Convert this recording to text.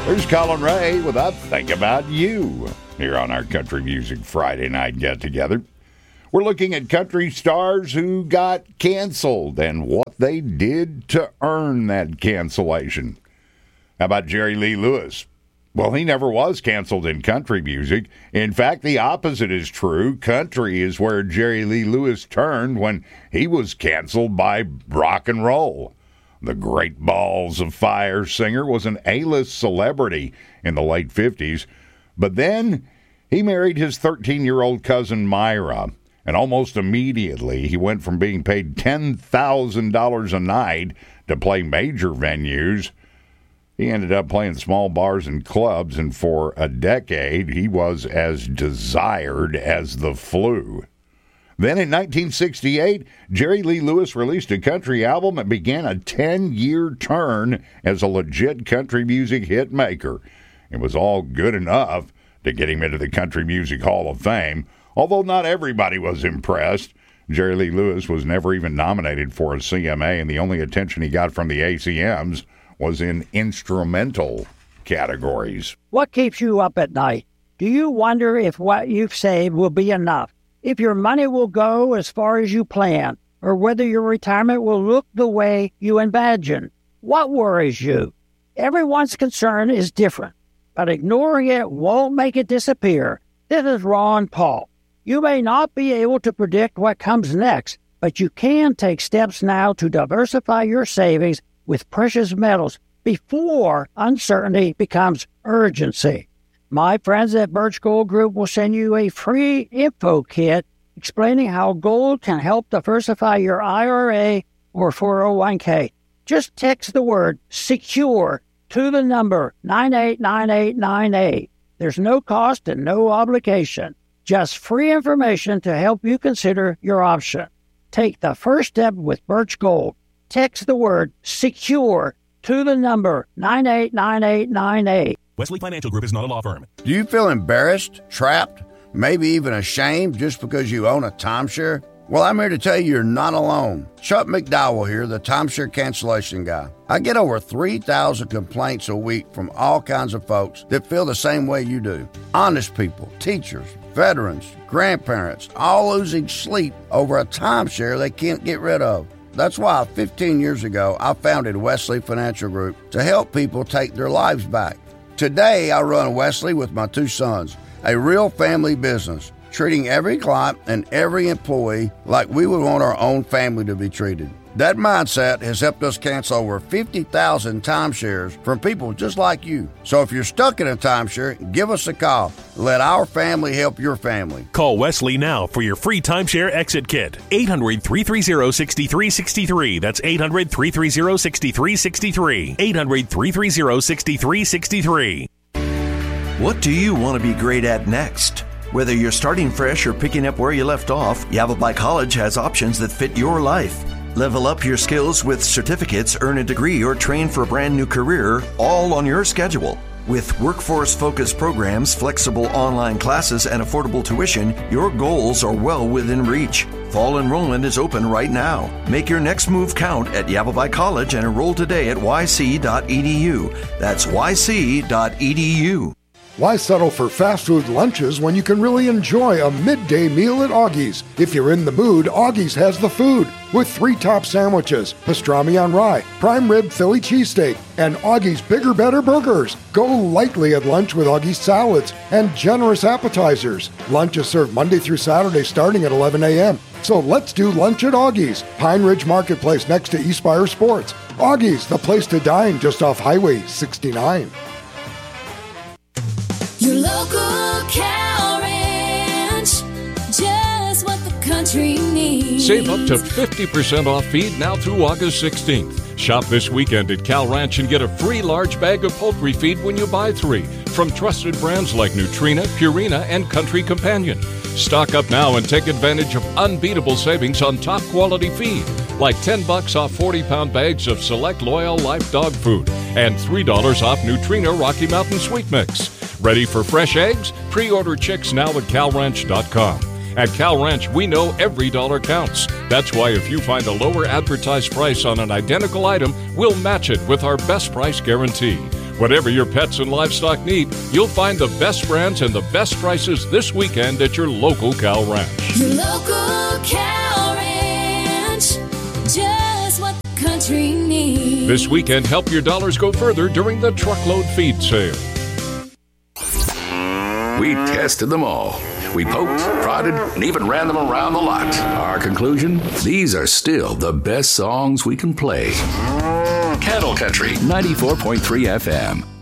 There's Colin Ray with I Think About You here on our Country Music Friday night get-together. We're looking at country stars who got canceled and what they did to earn that cancellation. How about Jerry Lee Lewis? Well, he never was canceled in country music. In fact, the opposite is true. Country is where Jerry Lee Lewis turned when he was canceled by rock and roll. The Great Balls of Fire singer was an A-list celebrity in the late 50s, but then he married his 13-year-old cousin Myra, and almost immediately he went from being paid $10,000 a night to play major venues. He ended up playing small bars and clubs, and for a decade he was as desired as the flu. Then in 1968, Jerry Lee Lewis released a country album and began a 10-year turn as a legit country music hit maker. It was all good enough to get him into the Country Music Hall of Fame, although not everybody was impressed. Jerry Lee Lewis was never even nominated for a CMA, and the only attention he got from the ACMs was in instrumental categories. What keeps you up at night? Do you wonder if what you've saved will be enough? If your money will go as far as you plan, or whether your retirement will look the way you imagine? What worries you? Everyone's concern is different, but ignoring it won't make it disappear. This is Ron Paul. You may not be able to predict what comes next, but you can take steps now to diversify your savings with precious metals before uncertainty becomes urgency. My friends at Birch Gold Group will send you a free info kit explaining how gold can help diversify your IRA or 401k. Just text the word SECURE to the number 989898. There's no cost and no obligation. Just free information to help you consider your option. Take the first step with Birch Gold. Text the word SECURE to the number 989898. Wesley Financial Group is not a law firm. Do you feel embarrassed, trapped, maybe even ashamed just because you own a timeshare? Well, I'm here to tell you you're not alone. Chuck McDowell here, the timeshare cancellation guy. I get over 3,000 complaints a week from all kinds of folks that feel the same way you do. Honest people, teachers, veterans, grandparents, all losing sleep over a timeshare they can't get rid of. That's why 15 years ago, I founded Wesley Financial Group to help people take their lives back. Today, I run Wesley with my two sons, a real family business, treating every client and every employee like we would want our own family to be treated. That mindset has helped us cancel over 50,000 timeshares from people just like you. So if you're stuck in a timeshare, give us a call. Let our family help your family. Call Wesley now for your free timeshare exit kit. 800-330-6363. That's 800-330-6363. 800-330-6363. What do you want to be great at next? Whether you're starting fresh or picking up where you left off, Yavapai College has options that fit your life. Level up your skills with certificates, earn a degree, or train for a brand new career, all on your schedule. With workforce-focused programs, flexible online classes, and affordable tuition, your goals are well within reach. Fall enrollment is open right now. Make your next move count at Yavapai College and enroll today at yc.edu. That's yc.edu. Why settle for fast food lunches when you can really enjoy a midday meal at Augie's? If you're in the mood, Augie's has the food with 3 top sandwiches, pastrami on rye, prime rib Philly cheesesteak, and Augie's Bigger Better burgers. Go lightly at lunch with Augie's salads and generous appetizers. Lunch is served Monday through Saturday starting at 11 a.m. So let's do lunch at Augie's, Pine Ridge Marketplace next to Eastspire Sports. Augie's, the place to dine just off Highway 69. Your local cow ranch, just what the country needs. Save up to 50% off feed now through August 16th. Shop this weekend at Cal Ranch and get a free large bag of poultry feed when you buy 3 from trusted brands like Nutrina, Purina, and Country Companion. Stock up now and take advantage of unbeatable savings on top quality feed, like $10 off 40-pound bags of select Loyal Life dog food and $3 off Nutrina Rocky Mountain Sweet Mix. Ready for fresh eggs? Pre-order chicks now at CalRanch.com. At Cal Ranch, we know every dollar counts. That's why if you find a lower advertised price on an identical item, we'll match it with our best price guarantee. Whatever your pets and livestock need, you'll find the best brands and the best prices this weekend at your local Cal Ranch. Your local Cal Ranch, just what the country needs. This weekend, help your dollars go further during the truckload feed sale. We tested them all. We poked, prodded, and even ran them around the lot. Our conclusion? These are still the best songs we can play. Cattle Country 94.3 FM.